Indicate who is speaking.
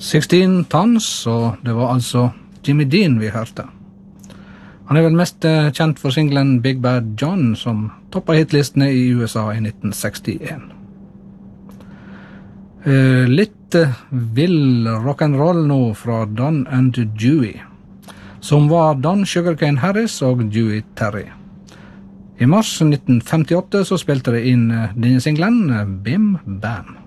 Speaker 1: 16 Tons, og det var altså Jimmy Dean vi hørte. Han er vel mest kjent for singlen Big Bad John, som toppet hitlistene i USA i 1961. Litt vill rock'n'roll nå fra Don and Dewey, som var Don Sugarcane Harris og Dewey Terry. I mars 1958 så spilte de inn denne singlen Bim Bam.